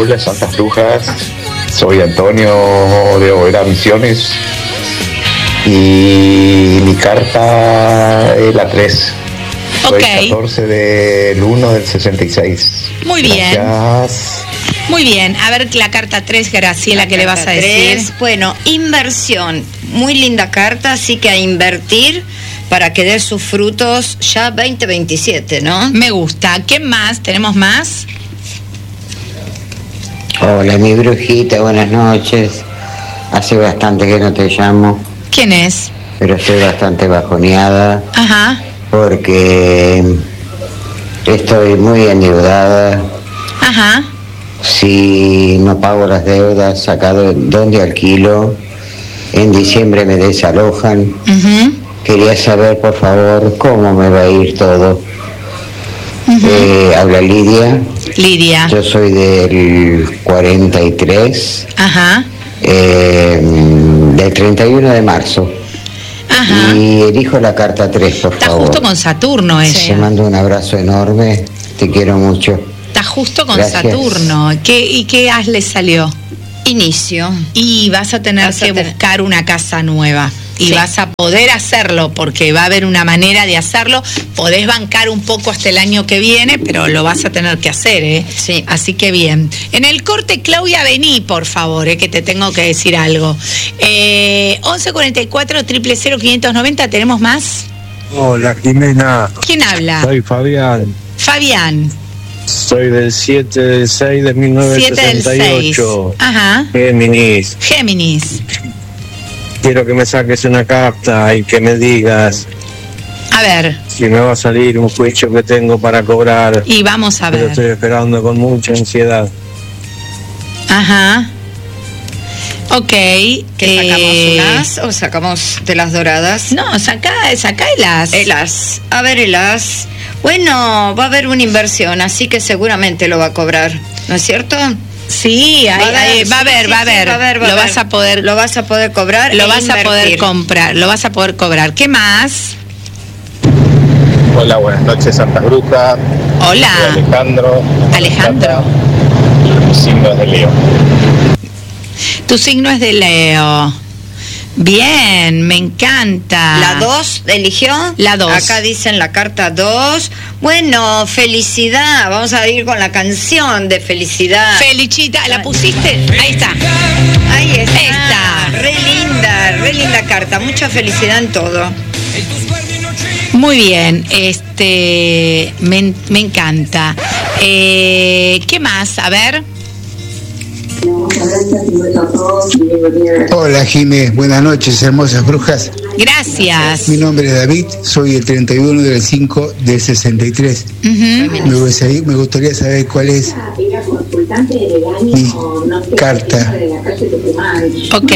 Hola Santas Brujas, soy Antonio de Oberá Misiones y mi carta es la 3. Soy 14 del 1 del 66. Muy bien. Gracias. Muy bien, a ver la carta 3, Graciela, ¿qué le vas a decir? Bueno, inversión, muy linda carta, así que a invertir para que dé sus frutos ya 2027, ¿no? Me gusta. ¿Qué más? ¿Tenemos más? Hola, mi brujita, buenas noches. Hace bastante que no te llamo. ¿Quién es? Pero estoy bastante bajoneada. Ajá. Porque estoy muy endeudada. Ajá. Si no pago las deudas, acá donde alquilo, en diciembre me desalojan. Uh-huh. Quería saber, por favor, cómo me va a ir todo. Uh-huh. Habla Lidia. Lidia. Yo soy del 43. Ajá. Del 31 de marzo. Ajá. Y elijo la carta 3, por Está favor. justo con Saturno ella. Te mando un abrazo enorme. Te quiero mucho. Está justo con Gracias. Saturno. ¿Y qué as le salió? Inicio. Y vas a tener que buscar una casa nueva. Y vas a poder hacerlo, porque va a haber una manera de hacerlo. Podés bancar un poco hasta el año que viene, pero lo vas a tener que hacer, ¿eh? Sí. Así que bien. En el corte, Claudia, vení, por favor, que te tengo que decir algo. 1144 000 590, ¿tenemos más? Hola, Jimena. ¿Quién habla? Soy Fabián. Fabián. Soy del 7 del 6 de 1968. 7 del 6. Ajá. Géminis. Géminis. Quiero que me saques una carta y que me digas A ver. si me va a salir un juicio que tengo para cobrar. Y vamos a ver. Lo estoy esperando con mucha ansiedad. Ajá. Ok. ¿Sacamos unas o sacamos de las doradas? No, saca el as. El as. A ver, el as. Bueno, va a haber una inversión, así que seguramente lo va a cobrar, ¿no es cierto? Sí, va a haber. Lo vas a poder cobrar. Lo vas a poder comprar. Lo vas a poder cobrar. ¿Qué más? Hola, buenas noches Santa Bruja. Hola. Soy Alejandro. Alejandro. Mi signo es de Leo. Tu signo es de Leo. Bien, me encanta. ¿La 2 eligió? La 2. Acá dicen la carta 2. Bueno, felicidad. Vamos a ir con la canción de felicidad. Felicita, ¿la pusiste? Ahí está. Ahí está. Esta. Re linda carta. Mucha felicidad en todo. Muy bien, me encanta. ¿Qué más? A ver. Hola Jiménez, buenas noches, hermosas brujas. Gracias. Mi nombre es David, soy el 31 del 5 del 63. Uh-huh. Me gustaría saber cuál es mi carta. Ok.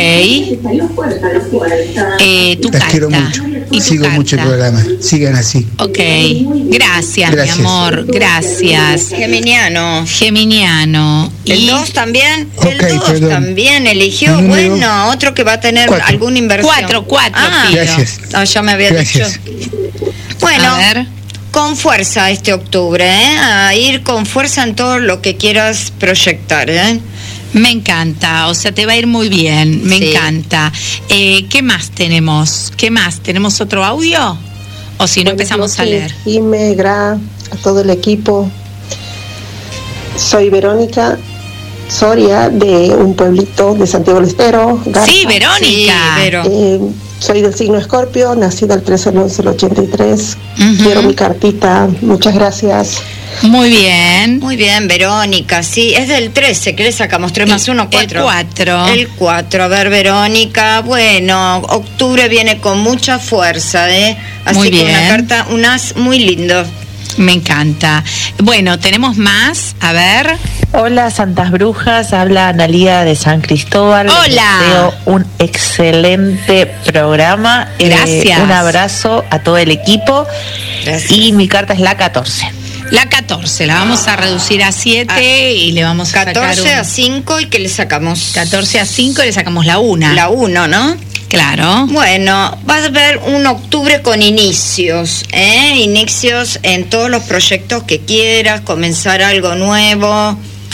Tu Las carta. quiero mucho. ¿Y tu Sigo carta? mucho el programa. Sigan así. Ok. Gracias, Gracias. mi amor. Gracias. Geminiano. ¿Y ¿El 2 también? Ok, El 2 perdón. también eligió. El número Bueno, otro que va a tener 4. alguna inversión. 4, Pío. Gracias. No, ya me había Gracias. dicho. Bueno, A ver. con fuerza este octubre, ¿eh? A ir con fuerza en todo lo que quieras proyectar, ¿eh? Me encanta, o sea, te va a ir muy bien, me Sí. encanta. ¿Qué más tenemos? ¿Tenemos otro audio? O si no, empezamos a leer. Jime, Gra, a todo el equipo. Soy Verónica Soria, de un pueblito de Santiago del Estero. Garza. Sí, Verónica. Sí, Vero. Soy del signo Escorpio, nacida el 13 del 11 del 83. Ujú. Quiero mi cartita, muchas gracias. Muy bien. Muy bien, Verónica, sí, es del 13, ¿qué le sacamos? 3 más 1, 4. El 4. El 4, a ver, Verónica, bueno, octubre viene con mucha fuerza, ¿eh? Así Muy que una bien. carta, un as muy lindo. Me encanta. Bueno, tenemos más. A ver. Hola, Santas Brujas, habla Analía de San Cristóbal. Hola. Les deseo un excelente programa. Gracias. Un abrazo a todo el equipo. Gracias. Y mi carta es la 14. La 14, la vamos a reducir a 7 y le vamos a 14 sacar a 5 y ¿qué le sacamos? 14 a 5 y le sacamos la 1. La 1, ¿no? Claro. Bueno, vas a ver un octubre con inicios, ¿eh? Inicios en todos los proyectos que quieras, comenzar algo nuevo.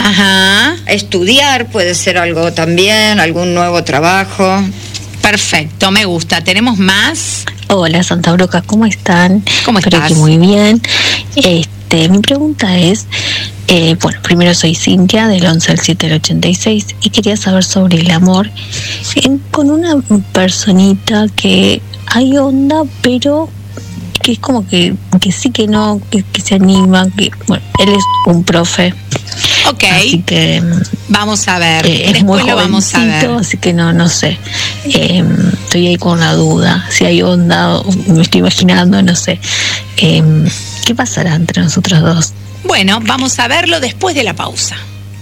Ajá. Estudiar puede ser algo también, algún nuevo trabajo. Perfecto, me gusta. ¿Tenemos más? Hola Santa Bruja, ¿cómo están? ¿Cómo estás? Espero que muy bien. Mi pregunta es, bueno, primero soy Cintia del 11 al 7 del 86 y quería saber sobre el amor con una personita que hay onda, pero que es como que sí que no, que se anima, que bueno, él es un profe. Ok. Así que vamos a ver. Es muy Después lo vamos a ver. así que no sé. Estoy ahí con la duda. Si hay onda, me estoy imaginando, no sé. ¿Qué pasará entre nosotros dos? Bueno, vamos a verlo después de la pausa.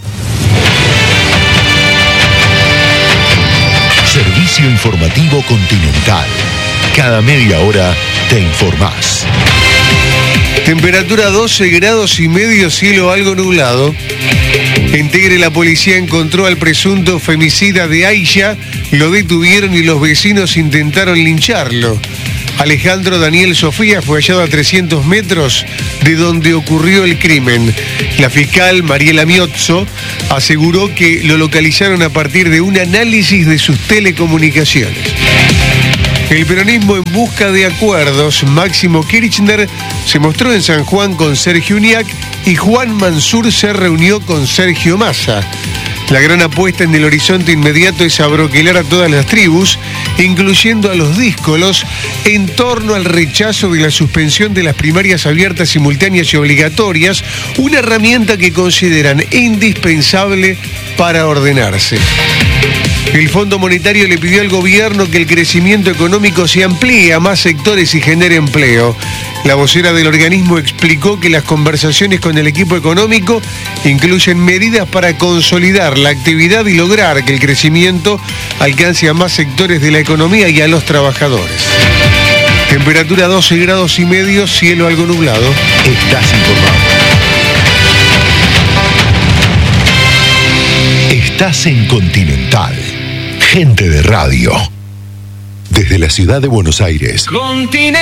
Servicio Informativo Continental. Cada media hora te informás. Temperatura 12 grados y medio, cielo algo nublado. En Tigre la policía encontró al presunto femicida de Aisha, lo detuvieron y los vecinos intentaron lincharlo. Alejandro Daniel Sofía fue hallado a 300 metros de donde ocurrió el crimen. La fiscal Mariela Miozzo aseguró que lo localizaron a partir de un análisis de sus telecomunicaciones. El peronismo en busca de acuerdos. Máximo Kirchner se mostró en San Juan con Sergio Uñac y Juan Mansur se reunió con Sergio Massa. La gran apuesta en el horizonte inmediato es abroquelar a todas las tribus, incluyendo a los díscolos, en torno al rechazo de la suspensión de las primarias abiertas, simultáneas y obligatorias, una herramienta que consideran indispensable para ordenarse. El Fondo Monetario le pidió al gobierno que el crecimiento económico se amplíe a más sectores y genere empleo. La vocera del organismo explicó que las conversaciones con el equipo económico incluyen medidas para consolidar la actividad y lograr que el crecimiento alcance a más sectores de la economía y a los trabajadores. Temperatura 12 grados y medio, cielo algo nublado. Estás informado. Estás en Continental. Gente de radio. Desde la ciudad de Buenos Aires. Continental.